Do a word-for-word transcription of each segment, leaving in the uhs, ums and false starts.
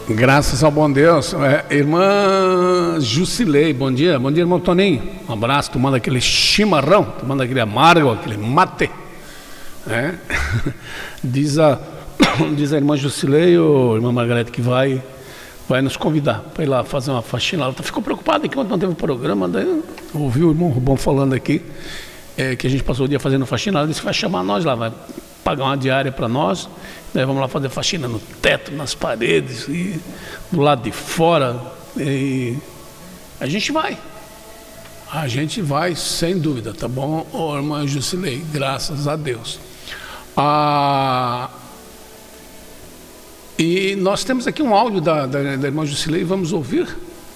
Graças ao bom Deus. É, irmã Jusilei, bom dia. Bom dia, irmão Toninho. Um abraço, tomando aquele chimarrão, tomando aquele amargo, aquele mate. É. Diz, a, diz a irmã Jusilei, ou a irmã Margarete, que vai, vai nos convidar para ir lá fazer uma faxina. Ela ficou preocupada que quando não teve o programa, daí ouvi o irmão Rubão falando aqui, é, que a gente passou o dia fazendo faxina. Ela disse que vai chamar nós lá, vai pagar uma diária para nós. Daí vamos lá fazer faxina no teto, nas paredes, e do lado de fora. E a gente vai. A gente vai, sem dúvida, tá bom, ô, irmã Jusilei? Graças a Deus. Ah, e nós temos aqui um áudio da, da, da irmã Jusilei, vamos ouvir.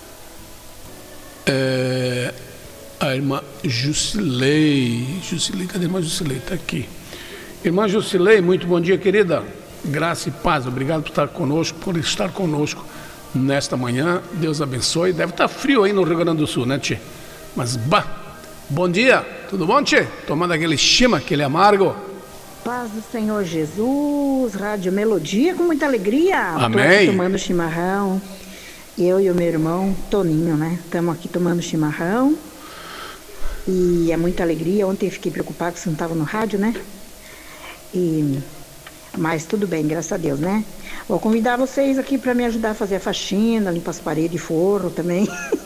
É, a irmã Jusilei. Jusilei, cadê a irmã Jusilei? Está aqui. Irmã Jusilei, muito bom dia, querida. Graça e paz, obrigado por estar conosco, por estar conosco nesta manhã. Deus abençoe. Deve estar frio aí no Rio Grande do Sul, né, tchê? Mas, bah, bom dia, tudo bom, tchê? Tomando aquele chima, aquele amargo. Paz do Senhor Jesus, Rádio Melodia, com muita alegria. Amém. Tô aqui tomando chimarrão. Eu e o meu irmão Toninho, né? Estamos aqui tomando chimarrão. E é muita alegria. Ontem eu fiquei preocupada que você não estava no rádio, né? E... Mas tudo bem, graças a Deus, né? Vou convidar vocês aqui para me ajudar a fazer a faxina, limpar as paredes, forro também.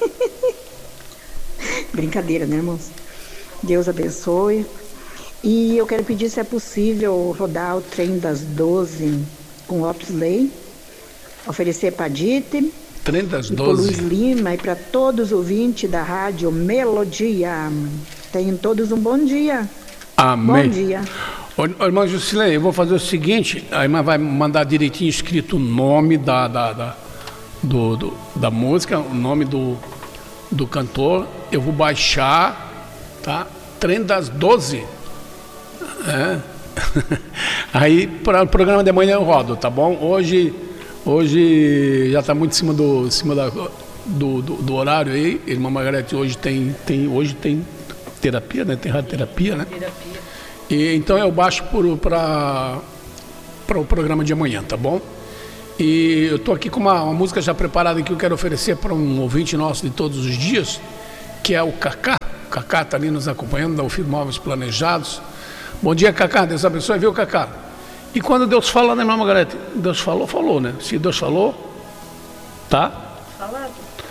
Brincadeira, né, irmãos? Deus abençoe. E eu quero pedir, se é possível, rodar o trem das doze com Lopes Lei, oferecer para a Dite, trem das e doze. Luiz Lima, e para todos os ouvintes da Rádio Melodia. Tenham todos um bom dia. Amém. Bom dia. Ô, irmã Jusilei, eu vou fazer o seguinte, a irmã vai mandar direitinho escrito o nome da, da, da, do, do, da música, o nome do, do cantor, eu vou baixar, tá? Trem das doze. É. Aí, para o programa de amanhã eu rodo, tá bom? Hoje, hoje já está muito em cima, do, em cima da, do, do, do horário aí, irmã Margarete, hoje tem, tem, hoje tem terapia, né? Tem radioterapia, né? Terapia. E, então eu baixo para o programa de amanhã, tá bom? E eu estou aqui com uma, uma música já preparada que eu quero oferecer para um ouvinte nosso de todos os dias, que é o Cacá. O Cacá está ali nos acompanhando, da Ufir Móveis Planejados. Bom dia, Cacá, Deus abençoe, viu, Cacá? E quando Deus fala, né, irmã Margarete? Deus falou, falou, né? Se Deus falou, tá? Falado.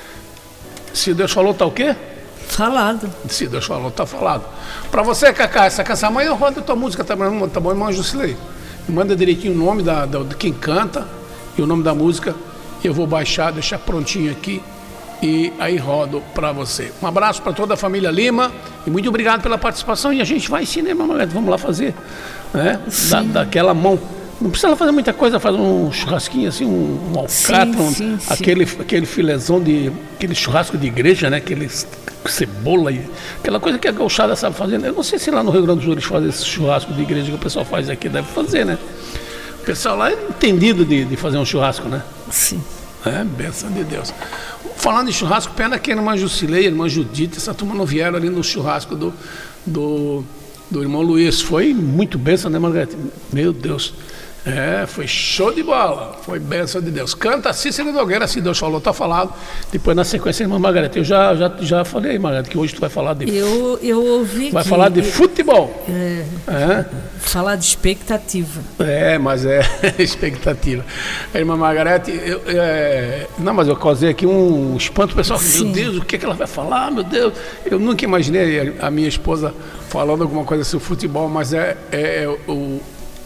Se Deus falou, tá o quê? Falado. Se Deus falou, tá falado. Para você, Cacá, essa canção, amanhã eu rodo a tua música, tá bom, tá bom, irmão Jusilei? Manda direitinho o nome da, da, de quem canta e o nome da música. Eu vou baixar, deixar prontinho aqui e aí rodo para você. Um abraço para toda a família Lima e muito obrigado pela participação. E a gente vai sim, né, mamãe? Vamos lá fazer, né? Da, daquela mão. Não precisa fazer muita coisa, faz um churrasquinho assim, um, um alcatra, um, sim, sim, aquele, sim. aquele filezão de, aquele churrasco de igreja, né? Aquele cebola e aquela coisa que a gauchada sabe fazer. Eu não sei se lá no Rio Grande do Sul eles fazem esse churrasco de igreja que o pessoal faz aqui, deve fazer, né? O pessoal lá é entendido de, de fazer um churrasco, né? Sim. É, bênção de Deus. Falando em churrasco, pena que a irmã Jusilei, a irmã Judite, essa turma não vieram ali no churrasco do, do, do irmão Luiz. Foi muito bênção, né, Margarete? Meu Deus. É, foi show de bola, foi bênção de Deus. Canta Cícero Nogueira, se Deus falou, tá falado. Depois na sequência, irmã Margarete, eu já, já, já falei, Margarete, que hoje tu vai falar de Eu, eu ouvi Vai que, falar de futebol. É, é. Falar de expectativa. É, mas é expectativa. A irmã Margarete, eu, é, não, mas eu causei aqui um espanto pessoal. Sim. Meu Deus, o que, é que ela vai falar? Meu Deus, eu nunca imaginei a minha esposa falando alguma coisa sobre futebol, mas é, é, é o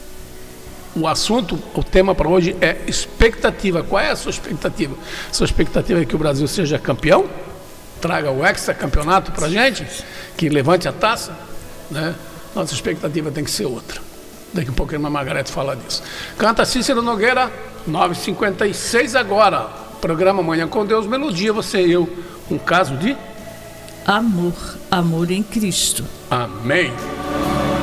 O assunto, o tema para hoje é expectativa. Qual é a sua expectativa? Sua expectativa é que o Brasil seja campeão? Traga o hexacampeonato para a gente? Que levante a taça? Né? Nossa expectativa tem que ser outra. Daqui a pouco a irmã Margarete fala disso. Canta Cícero Nogueira, nove e cinquenta e seis agora. Programa Manhã com Deus, Melodia, você e eu. Um caso de amor, amor em Cristo. Amém.